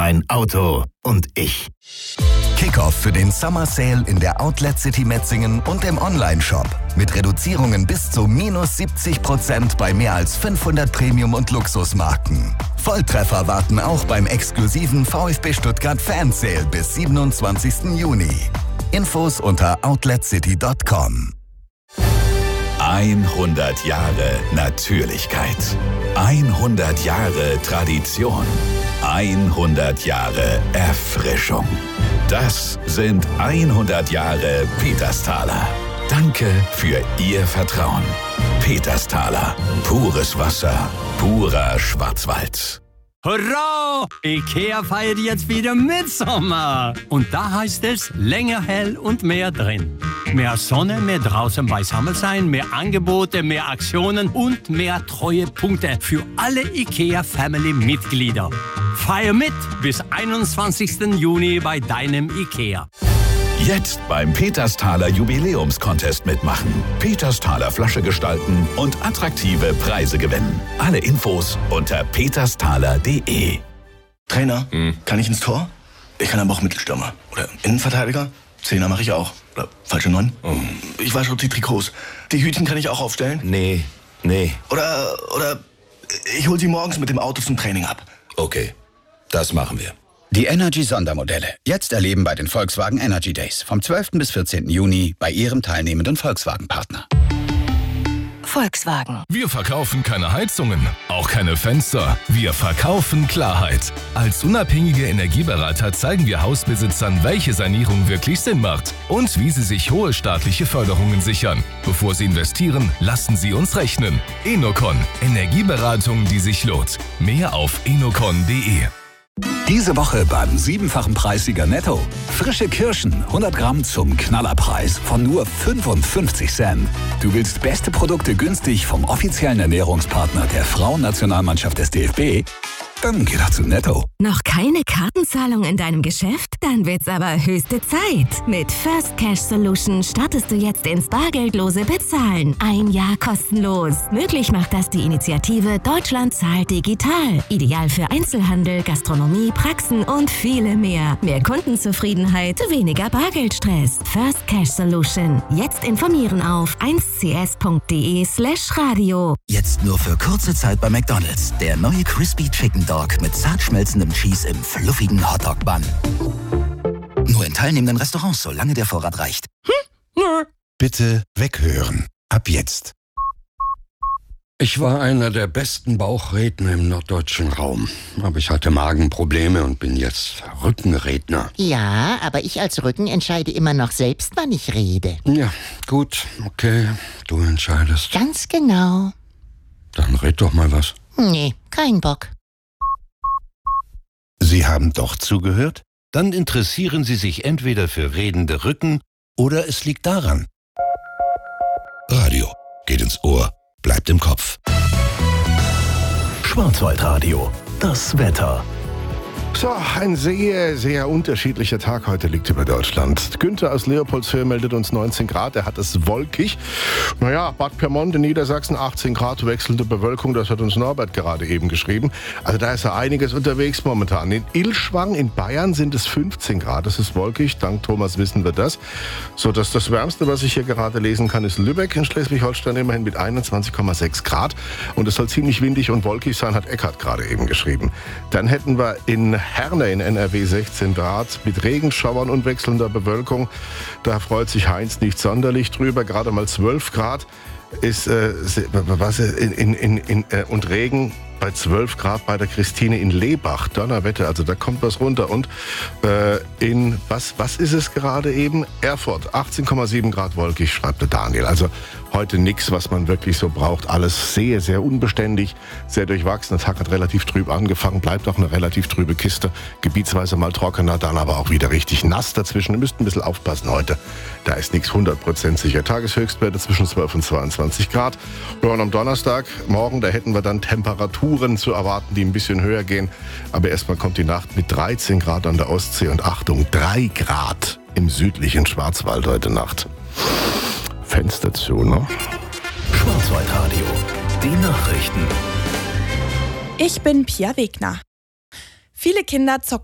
mein Auto und ich. Kickoff für den Summer Sale in der Outlet City Metzingen und im Onlineshop. Mit Reduzierungen bis zu -70% bei mehr als 500 Premium- und Luxusmarken. Volltreffer warten auch beim exklusiven VfB Stuttgart Fan Sale bis 27. Juni. Infos unter outletcity.com. 100 Jahre Natürlichkeit. 100 Jahre Tradition. 100 Jahre Erfrischung. Das sind 100 Jahre Petersthaler. Danke für Ihr Vertrauen. Petersthaler. Pures Wasser. Purer Schwarzwald. Hurra! IKEA feiert jetzt wieder Mitsommer. Und da heißt es länger hell und mehr drin. Mehr Sonne, mehr draußen beisammen sein, mehr Angebote, mehr Aktionen und mehr Treuepunkte für alle IKEA-Family-Mitglieder. Feier mit bis 21. Juni bei deinem IKEA. Jetzt beim Petersthaler Jubiläumscontest mitmachen. Petersthaler Flasche gestalten und attraktive Preise gewinnen. Alle Infos unter petersthaler.de. Trainer, kann ich ins Tor? Ich kann aber auch Mittelstürmer. Oder Innenverteidiger? Zehner mache ich auch. Oder falsche 9? Ich wasche die Trikots. Die Hütchen kann ich auch aufstellen? Nee. Oder ich hol sie morgens mit dem Auto zum Training ab. Okay, das machen wir. Die Energy-Sondermodelle. Jetzt erleben bei den Volkswagen Energy Days. Vom 12. bis 14. Juni bei Ihrem teilnehmenden Volkswagen-Partner. Volkswagen. Wir verkaufen keine Heizungen, auch keine Fenster. Wir verkaufen Klarheit. Als unabhängige Energieberater zeigen wir Hausbesitzern, welche Sanierung wirklich Sinn macht und wie sie sich hohe staatliche Förderungen sichern. Bevor sie investieren, lassen Sie uns rechnen. Enocon. Energieberatung, die sich lohnt. Mehr auf enocon.de. Diese Woche beim 7-fachen Preissieger Netto. Frische Kirschen, 100 Gramm zum Knallerpreis von nur 55 Cent. Du willst beste Produkte günstig vom offiziellen Ernährungspartner der Frauennationalmannschaft des DFB? Dann geh doch zu Netto. Noch keine Kartenzahlung in deinem Geschäft? Dann wird's aber höchste Zeit. Mit First Cash Solution startest du jetzt ins bargeldlose Bezahlen. 1 Jahr kostenlos. Möglich macht das die Initiative Deutschland zahlt digital. Ideal für Einzelhandel, Gastronomie, Praxen und viele mehr. Mehr Kundenzufriedenheit, weniger Bargeldstress. First Cash Solution. Jetzt informieren auf 1cs.de/radio. Jetzt nur für kurze Zeit bei McDonald's. Der neue Crispy Chicken Dog mit zart schmelzendem Cheese im fluffigen Hotdog-Bun. Nur in teilnehmenden Restaurants, solange der Vorrat reicht. Bitte weghören. Ab jetzt. Ich war einer der besten Bauchredner im norddeutschen Raum. Aber ich hatte Magenprobleme und bin jetzt Rückenredner. Ja, aber ich als Rücken entscheide immer noch selbst, wann ich rede. Ja, gut, okay, du entscheidest. Ganz genau. Dann red doch mal was. Nee, kein Bock. Sie haben doch zugehört? Dann interessieren Sie sich entweder für redende Rücken oder es liegt daran. Radio geht ins Ohr, bleibt im Kopf. Schwarzwaldradio. Das Wetter. So, ein sehr, sehr unterschiedlicher Tag heute liegt über Deutschland. Günther aus Leopoldshöhe meldet uns 19 Grad, er hat es wolkig. Naja, Bad Pyrmont in Niedersachsen 18 Grad, wechselnde Bewölkung, das hat uns Norbert gerade eben geschrieben. Also da ist ja einiges unterwegs momentan. In Ilschwang in Bayern sind es 15 Grad, es ist wolkig, dank Thomas wissen wir das. So, das Wärmste, was ich hier gerade lesen kann, ist Lübeck in Schleswig-Holstein, immerhin mit 21,6 Grad. Und es soll ziemlich windig und wolkig sein, hat Eckhardt gerade eben geschrieben. Dann hätten wir in Herne in NRW 16 Grad mit Regenschauern und wechselnder Bewölkung. Da freut sich Heinz nicht sonderlich drüber. Gerade mal 12 Grad ist und Regen bei 12 Grad bei der Christine in Lebach. Donnerwetter, also da kommt was runter. Und in, was ist es gerade eben? Erfurt, 18,7 Grad wolkig, schreibt der Daniel. Also heute nichts, was man wirklich so braucht. Alles sehr, sehr unbeständig, sehr durchwachsen. Der Tag hat relativ trüb angefangen, bleibt auch eine relativ trübe Kiste. Gebietsweise mal trockener, dann aber auch wieder richtig nass dazwischen. Ihr müsst ein bisschen aufpassen heute. Da ist nichts 100% sicher. Tageshöchstwerte zwischen 12 und 22 Grad. Und am Donnerstag, morgen, da hätten wir dann Temperaturen zu erwarten, die ein bisschen höher gehen. Aber erstmal kommt die Nacht mit 13 Grad an der Ostsee und Achtung, 3 Grad im südlichen Schwarzwald heute Nacht. Fenster zu, ne? Schwarzwaldradio. Die Nachrichten. Ich bin Pia Wegner. Viele Kinder zocken